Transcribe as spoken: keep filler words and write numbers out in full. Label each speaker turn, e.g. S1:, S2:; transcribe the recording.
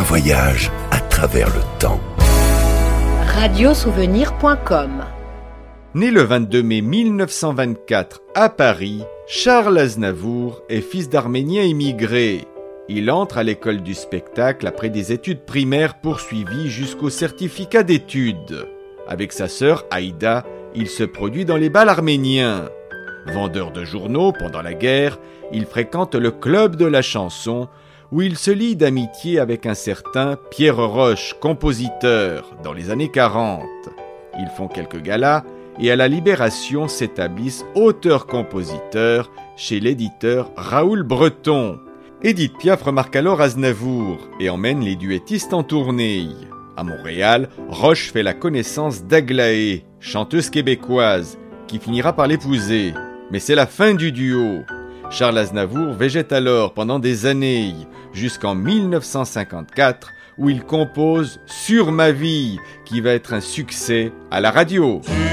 S1: voyage à travers le temps.
S2: radiosouvenir point com.
S3: Né le vingt-deux mai mille neuf cent vingt-quatre à Paris, Charles Aznavour est fils d'Arméniens immigrés. Il entre à l'école du spectacle après des études primaires poursuivies jusqu'au certificat d'études. Avec sa sœur Aïda, il se produit dans les bals arméniens. Vendeur de journaux pendant la guerre, il fréquente le club de la chanson où il se lie d'amitié avec un certain Pierre Roche, compositeur, dans les années quarante. Ils font quelques galas et à la Libération s'établissent auteurs-compositeurs chez l'éditeur Raoul Breton. Édith Piaf remarque alors Aznavour et emmène les duettistes en tournée. À Montréal, Roche fait la connaissance d'Aglaé, chanteuse québécoise, qui finira par l'épouser. Mais c'est la fin du duo. Charles Aznavour végète alors pendant des années, jusqu'en mille neuf cent cinquante-quatre, où il compose « Sur ma vie », qui va être un succès à la radio.